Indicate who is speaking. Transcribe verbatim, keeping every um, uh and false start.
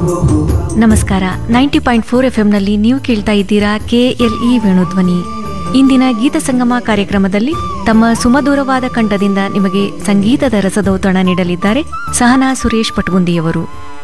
Speaker 1: ನಮಸ್ಕಾರ. Ninety point four F ಎಂನಲ್ಲಿ ನೀವು ಕೇಳ್ತಾ ಇದ್ದೀರಾ ಕೆ ಎಲ್ ಇ ವೇಣುಧ್ವನಿ. ಇಂದಿನ ಗೀತ ಸಂಗಮ ಕಾರ್ಯಕ್ರಮದಲ್ಲಿ ತಮ್ಮ ಸುಮಧುರವಾದ ಕಂಠದಿಂದ ನಿಮಗೆ ಸಂಗೀತದ ರಸದೌತಣ ನೀಡಲಿದ್ದಾರೆ ಸಹನಾ ಸುರೇಶ್ ಪಟ್ಗುಂದಿಯವರು.